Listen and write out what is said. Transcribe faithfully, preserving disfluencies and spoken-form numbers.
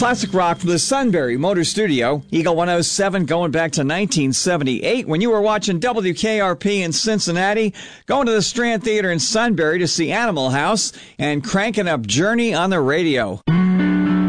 Classic rock from the Sunbury Motor Studio. Eagle one oh seven going back to nineteen seventy-eight when you were watching W K R P in Cincinnati, going to the Strand Theater in Sunbury to see Animal House, and cranking up Journey on the radio.